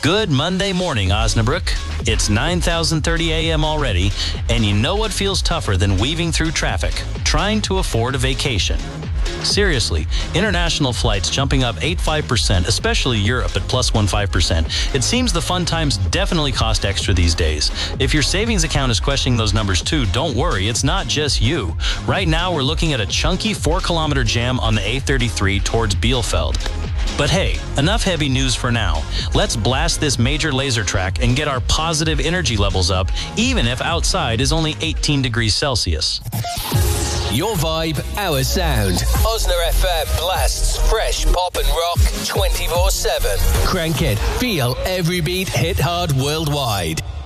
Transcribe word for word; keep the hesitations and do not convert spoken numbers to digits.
Good Monday morning, Osnabrück. It's nine thousand thirty a.m. already, and you know what feels tougher than weaving through traffic? Trying to afford a vacation. Seriously, international flights jumping up eight point five percent, especially Europe at plus one point five percent. It seems the fun times definitely cost extra these days. If your savings account is questioning those numbers too, don't worry, it's not just you. Right now, we're looking at a chunky four kilometer jam on the A thirty-three towards Bielefeld. But hey, enough heavy news for now. Let's blast this major laser track and get our positive energy levels up, even if outside is only eighteen degrees Celsius. Your vibe, our sound. Osna F M blasts fresh pop and rock twenty-four seven. Crank it, feel every beat, hit hard worldwide.